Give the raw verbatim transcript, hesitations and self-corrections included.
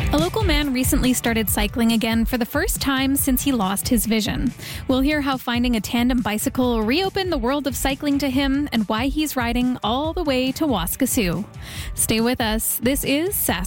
A local man recently started cycling again for the first time since he lost his vision. We'll hear how finding a tandem bicycle reopened the world of cycling to him and why he's riding all the way to Waskesiu. Stay with us. This is Sask